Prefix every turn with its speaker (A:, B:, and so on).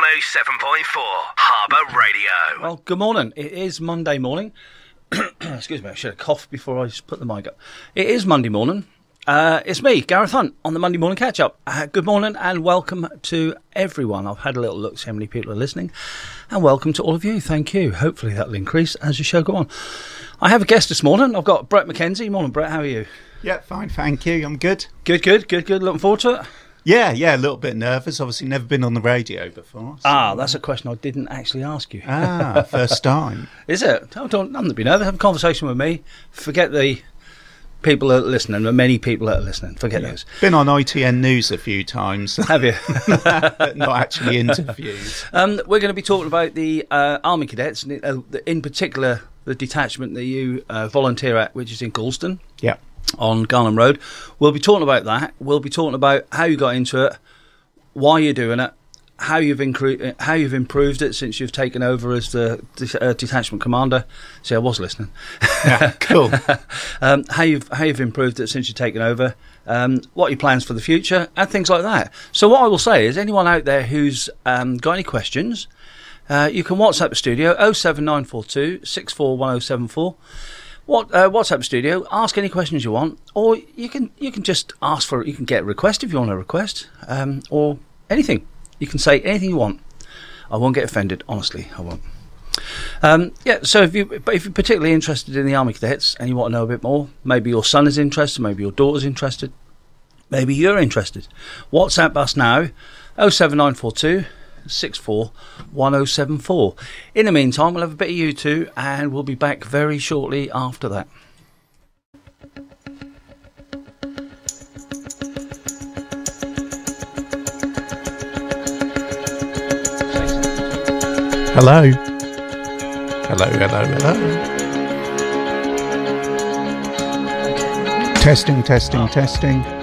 A: 107.4 Harbour Radio.
B: Well, good morning. It is Monday morning. Excuse me, I should have coughed before I put the mic up. It is Monday morning. It's me, Gareth Hunt, on the Monday Morning Catch-Up. Good morning and welcome to everyone. I've had a little look, see how many people are listening. And welcome to all of you. Thank you. Hopefully that'll increase as the show goes on. I have a guest this morning. I've got Brett McKenzie. Morning, Brett. How are you?
C: Yeah, fine, thank you. I'm good.
B: Good. Looking forward to it?
C: Yeah, a little bit nervous. Obviously, never been on the radio before. So.
B: That's a question I didn't actually ask you.
C: First time.
B: Is it? Don't be nervous. Have a conversation with me. Forget the people that are listening, the many people that are listening. Forget those.
C: Been on ITN News a few times.
B: Have you?
C: But not actually interviewed.
B: We're going to be talking about the Army Cadets, in particular the detachment that you volunteer at, which is in Galston.
C: Yeah.
B: On Garland Road. We'll be talking about that. We'll be talking about how you got into it, why you're doing it, how you've improved it since you've taken over as the detachment commander. See, I was listening.
C: Yeah, cool.
B: How you've improved it since you've taken over, what your plans for the future, and things like that. So what I will say is, anyone out there who's got any questions, you can WhatsApp the studio 07942 641074. WhatsApp studio, ask any questions you want, or you can just ask for it. You can get a request if you want a request, or anything. You can say anything you want. I won't get offended, honestly, I won't. So if you're particularly interested in the Army Cadets and you want to know a bit more, maybe your son is interested, maybe your daughter's interested, maybe you're interested, WhatsApp us now 07942 641074. In the meantime, we'll have a bit of U2 and we'll be back very shortly after that.
C: Hello. Testing.